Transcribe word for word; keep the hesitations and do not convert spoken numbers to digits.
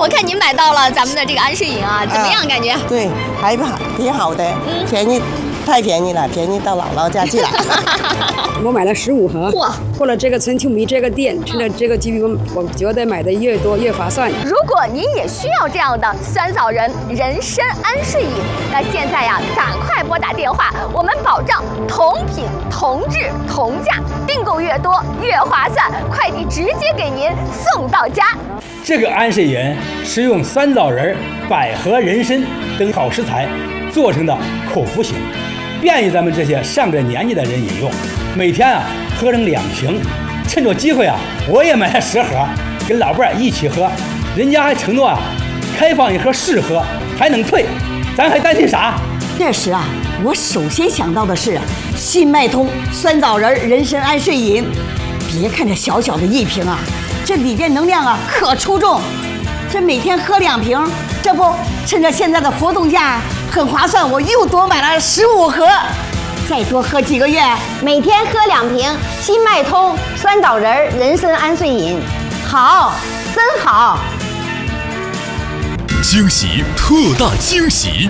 我看您买到了咱们的这个安睡饮啊，怎么样？感觉？ 啊、对，还好，挺好的，嗯、便宜，太便宜了，便宜到姥姥家去了。 我买了十五盒，哇！过了这个春秋米这个店，趁着这个机会，我觉得买的越多越划算。 如果您也需要这样的酸枣仁人参安睡饮，那现在呀，赶快拨打电话，我们保障同品同质同价，订购越多越划算，快递直接给您送到家。 这个安睡饮是用酸枣仁、百合、人参等好食材做成的口服型，便于咱们这些上了年纪的人饮用。每天啊喝上两瓶，趁着机会啊，我也买了十盒，跟老伴儿一起喝。人家还承诺啊，开放一盒试喝，还能退，咱还担心啥？ 这时啊，我首先想到的是新脉通酸枣仁人参安睡饮。别看这小小的一瓶啊，这里边能量啊可出众。这每天喝两瓶，这不趁着现在的活动价很划算，我又多买了十五盒。再多喝几个月， 每天喝两瓶新脉通酸枣仁人参安睡饮，好，真好！ 惊喜，特大惊喜！